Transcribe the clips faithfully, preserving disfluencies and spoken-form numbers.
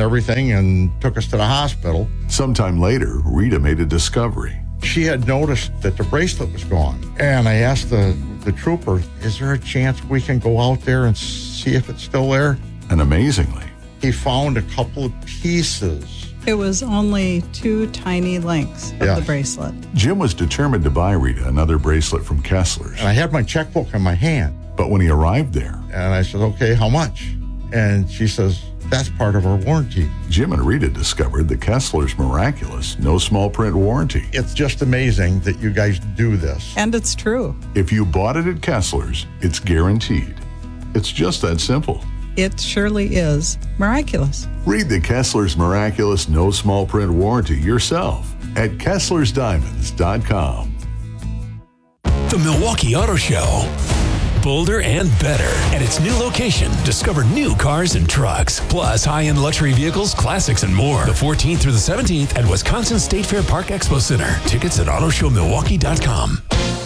everything and took us to the hospital. Sometime later, Rita made a discovery. She had noticed that the bracelet was gone. And I asked the, the trooper, is there a chance we can go out there and see if it's still there? And amazingly, he found a couple of pieces. It was only two tiny links of yes. the bracelet. Jim was determined to buy Rita another bracelet from Kessler's. And I had my checkbook in my hand. But when he arrived there, and I said, okay, how much? And she says, that's part of our warranty. Jim and Rita discovered the Kessler's miraculous no small print warranty. It's just amazing that you guys do this. And it's true. If you bought it at Kessler's, it's guaranteed. It's just that simple. It surely is miraculous. Read the Kessler's miraculous no small print warranty yourself at Kesslers Diamonds dot com. The Milwaukee Auto Show. Bolder and better. At its new location, discover new cars and trucks, plus high-end luxury vehicles, classics, and more. The fourteenth through the seventeenth at Wisconsin State Fair Park Expo Center. Tickets at auto show milwaukee dot com.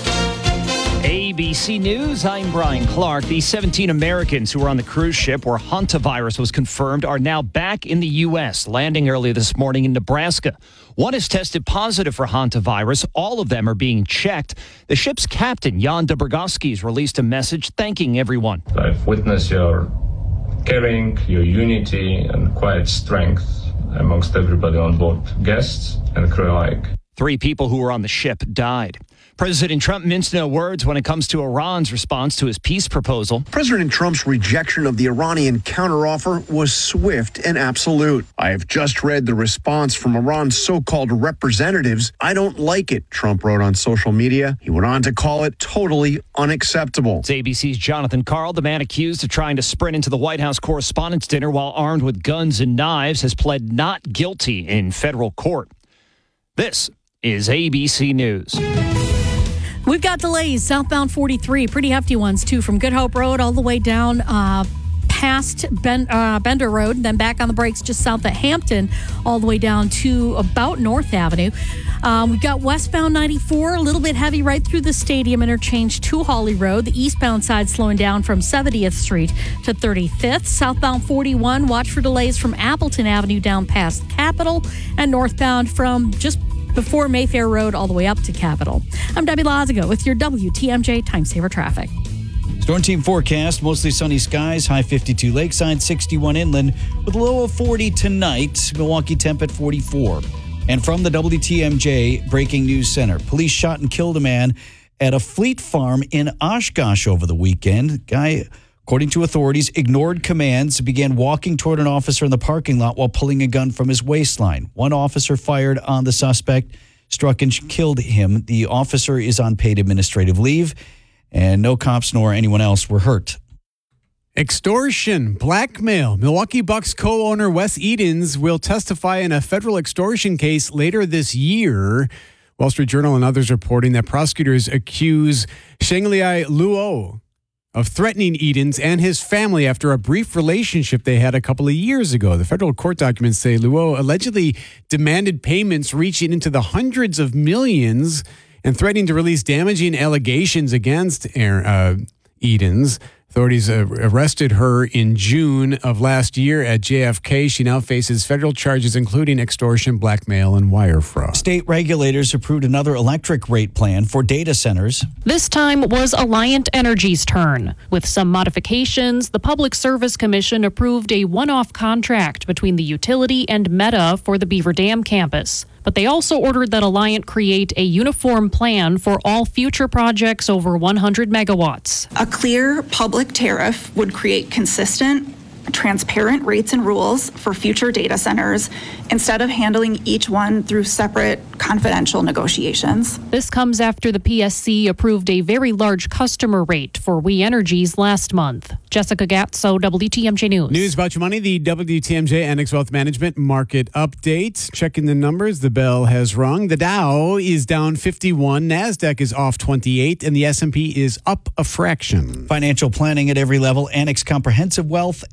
A B C News, I'm Brian Clark. The seventeen Americans who were on the cruise ship where hantavirus was confirmed are now back in the U S, landing early this morning in Nebraska. One has tested positive for hantavirus. All of them are being checked. The ship's captain, Jan Dobrogowski, has released a message thanking everyone. I've witnessed your caring, your unity, and quiet strength amongst everybody on board, guests and crew alike. Three people who were on the ship died. President Trump minced no words when it comes to Iran's response to his peace proposal. President Trump's rejection of the Iranian counteroffer was swift and absolute. I have just read the response from Iran's so-called representatives. I don't like it, Trump wrote on social media. He went on to call it totally unacceptable. It's A B C's Jonathan Karl, the man accused of trying to sprint into the White House Correspondents' Dinner while armed with guns and knives, has pled not guilty in federal court. This is A B C News. We've got delays southbound forty-three, pretty hefty ones too, from Good Hope Road all the way down uh, past ben, uh, Bender Road, and then back on the brakes just south of Hampton, all the way down to about North Avenue. Um, we've got westbound ninety-four, a little bit heavy right through the Stadium interchange to Hawley Road. The eastbound side slowing down from seventieth Street to thirty-fifth. Southbound forty-one, watch for delays from Appleton Avenue down past Capitol, and northbound from just before Mayfair Road all the way up to Capitol. I'm Debbie Lazago with your W T M J Time Saver Traffic. Storm team forecast, mostly sunny skies, high fifty-two lakeside, sixty-one inland, with a low of forty tonight. Milwaukee temp at forty-four. And from the W T M J Breaking News Center, police shot and killed a man at a Fleet Farm in Oshkosh over the weekend. Guy, according to authorities, ignored commands, began walking toward an officer in the parking lot while pulling a gun from his waistline. One officer fired on the suspect, struck and killed him. The officer is on paid administrative leave, and no cops nor anyone else were hurt. Extortion, blackmail. Milwaukee Bucks co-owner Wes Edens will testify in a federal extortion case later this year. Wall Street Journal and others reporting that prosecutors accuse Shengliai Luo of threatening Edens and his family after a brief relationship they had a couple of years ago. The federal court documents say Luo allegedly demanded payments reaching into the hundreds of millions and threatening to release damaging allegations against uh, Edens. Authorities uh, arrested her in June of last year at J F K. She now faces federal charges, including extortion, blackmail, and wire fraud. State regulators approved another electric rate plan for data centers. This time was Alliant Energy's turn. With some modifications, the Public Service Commission approved a one-off contract between the utility and Meta for the Beaver Dam campus. But they also ordered that Alliant create a uniform plan for all future projects over one hundred megawatts. A clear public tariff would create consistent, transparent rates and rules for future data centers instead of handling each one through separate confidential negotiations. This comes after the P S C approved a very large customer rate for We Energies last month. Jessica Gatso, W T M J News. News about your money, the W T M J Annex Wealth Management Market Update. Checking the numbers, the bell has rung. The Dow is down fifty-one, NASDAQ is off twenty-eight, and the S and P is up a fraction. Financial planning at every level. Annex Comprehensive Wealth